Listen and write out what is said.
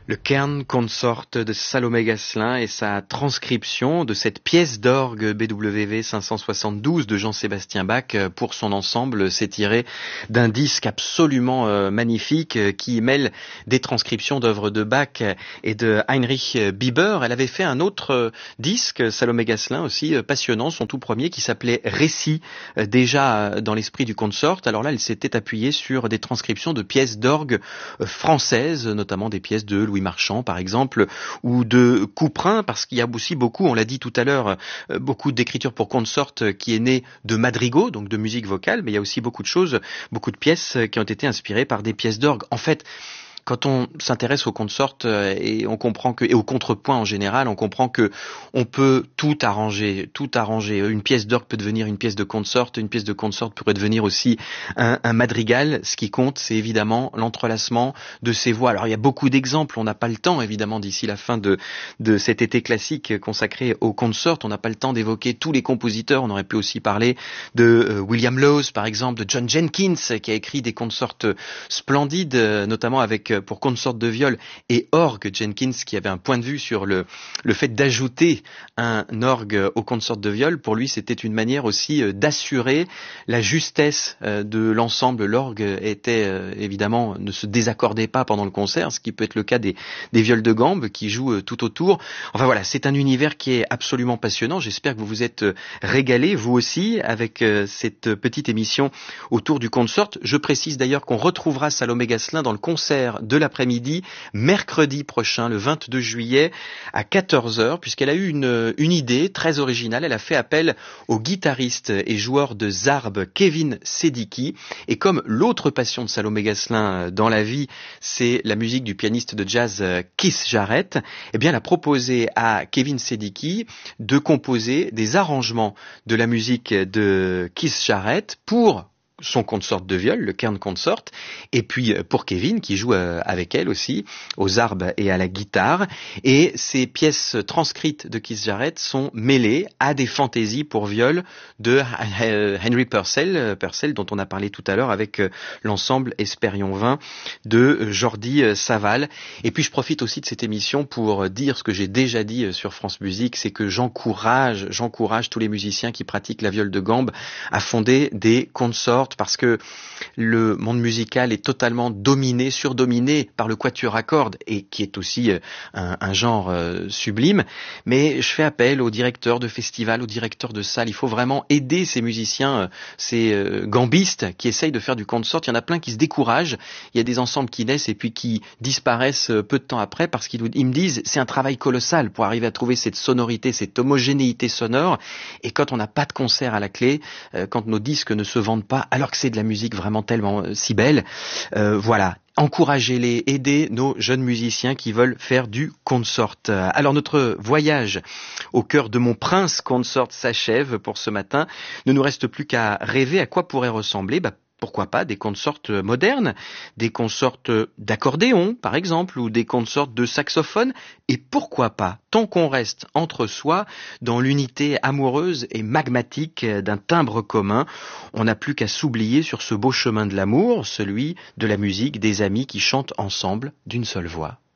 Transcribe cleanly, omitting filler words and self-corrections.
Le Kern Consort de Salomé Gosselin et sa transcription de cette pièce d'orgue BWV 572 de Jean-Sébastien Bach pour son ensemble s'est tiré d'un disque absolument magnifique qui mêle des transcriptions d'œuvres de Bach et de Heinrich Bieber. Elle avait fait un autre disque, Salomé Gosselin aussi, passionnant, son tout premier, qui s'appelait Récit, déjà dans l'esprit du consort. Alors là, elle s'était appuyée sur des transcriptions de pièces d'orgue françaises, notamment des pièces de Louis Marchand par exemple, ou de Couperin, parce qu'il y a aussi beaucoup, on l'a dit tout à l'heure, beaucoup d'écriture pour consort qui est née de madrigaux, donc de musique vocale, mais il y a aussi beaucoup de choses, beaucoup de pièces qui ont été inspirées par des pièces d'orgue. En fait, quand on s'intéresse au consort et on comprend que, et au contrepoint en général, on comprend que on peut tout arranger. Une pièce d'orgue peut devenir une pièce de consort pourrait devenir aussi un madrigal. Ce qui compte, c'est évidemment l'entrelacement de ces voix. Alors il y a beaucoup d'exemples, on n'a pas le temps évidemment d'ici la fin de cet été classique consacré au consort. On n'a pas le temps d'évoquer tous les compositeurs. On aurait pu aussi parler de William Lowes par exemple, de John Jenkins qui a écrit des consorts splendides, notamment avec pour consort de viol et orgue. Jenkins qui avait un point de vue sur le fait d'ajouter un orgue au consort de viol. Pour lui, c'était une manière aussi d'assurer la justesse de l'ensemble. L'orgue était évidemment ne se désaccordait pas pendant le concert, ce qui peut être le cas des viols de gambe qui jouent tout autour. Enfin voilà, c'est un univers qui est absolument passionnant. J'espère que vous vous êtes régalés, vous aussi, avec cette petite émission autour du consort. Je précise d'ailleurs qu'on retrouvera Salomé Gosselin dans le concert de l'après-midi, mercredi prochain, le 22 juillet, à 14h, puisqu'elle a eu une idée très originale. Elle a fait appel au guitariste et joueur de zarb Kevin Sedicki. Et comme l'autre passion de Salomé Gosselin dans la vie, c'est la musique du pianiste de jazz Keith Jarrett, eh bien, elle a proposé à Kevin Sedicki de composer des arrangements de la musique de Keith Jarrett pour son consort de viol, le Kern Consort, et puis pour Kevin qui joue avec elle aussi aux zarb et à la guitare. Et ces pièces transcrites de Keith Jarrett sont mêlées à des fantaisies pour viol de Henry Purcell dont on a parlé tout à l'heure avec l'ensemble Espérion 20 de Jordi Savall. Et puis je profite aussi de cette émission pour dire ce que j'ai déjà dit sur France Musique, c'est que j'encourage tous les musiciens qui pratiquent la viole de gambe à fonder des consorts, parce que le monde musical est totalement surdominé par le quatuor à cordes, et qui est aussi un genre sublime. Mais je fais appel aux directeurs de festivals, aux directeurs de salles. Il faut vraiment aider ces musiciens, ces gambistes qui essayent de faire du consort. Il y en a plein qui se découragent. Il y a des ensembles qui naissent et puis qui disparaissent peu de temps après, parce qu'ils me disent c'est un travail colossal pour arriver à trouver cette sonorité, cette homogénéité sonore. Et quand on n'a pas de concert à la clé, quand nos disques ne se vendent pas, alors que c'est de la musique vraiment tellement si belle, voilà. Encouragez-les, aidez nos jeunes musiciens qui veulent faire du consort. Alors notre voyage au cœur de mon prince consort s'achève pour ce matin. Ne nous reste plus qu'à rêver à quoi pourrait ressembler pourquoi pas des consorts modernes, des consorts d'accordéon par exemple, ou des consorts de saxophone, et pourquoi pas, tant qu'on reste entre soi, dans l'unité amoureuse et magmatique d'un timbre commun, on n'a plus qu'à s'oublier sur ce beau chemin de l'amour, celui de la musique des amis qui chantent ensemble d'une seule voix.